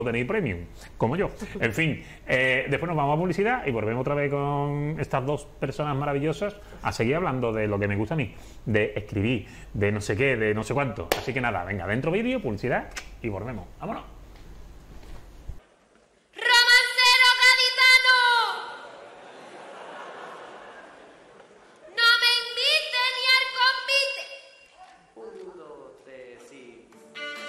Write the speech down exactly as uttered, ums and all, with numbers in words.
tenéis premium, como yo. En fin, eh, después nos vamos a publicidad y volvemos otra vez con estas dos personas maravillosas a seguir hablando de lo que me gusta a mí, de escribir, de no sé qué, de no sé cuánto. Así que nada, venga, dentro vídeo, publicidad y volvemos. ¡Vámonos!